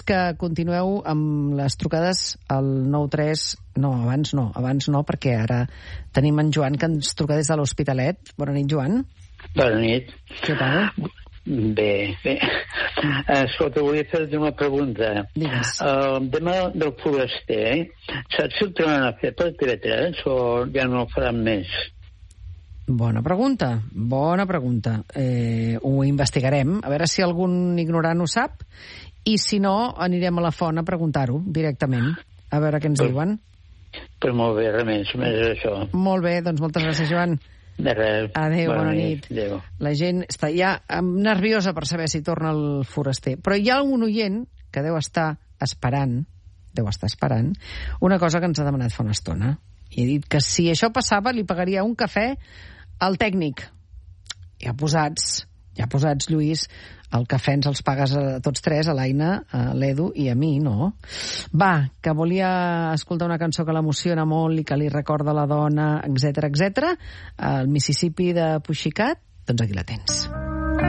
que continueu amb les trucades al 93... No, abans no, perquè ara tenim en Joan, que ens truca des de l'Hospitalet. Bona nit, Joan. Bona nit. Què tal? Bé. Escolta, volia fer-te una pregunta. Digues. El tema del foraster, saps si el tornen a fer per TV3 o ja no el faran més? Bona pregunta. Ho investigarem, a veure si algun ignorant ho sap, i si no, anirem a la font a preguntar-ho directament, a veure què ens diuen. Però molt bé, res més això. Molt bé, doncs moltes gràcies, Joan. De res. Adéu, bona nit. Adéu. La gent està ja nerviosa per saber si torna el foraster, però hi ha algun oient que deu estar esperant una cosa que ens ha demanat fa una estona. I he dit que si això passava li pagaria un cafè al tècnic. Ja posats, Lluís, el cafè ens els pagues a tots tres, a l'Aina, a l'Edu i a mi, no? Va, que volia escoltar una cançó que l'emociona molt i que li recorda la dona, etc. El Mississippi de Pussycat, doncs aquí la tens.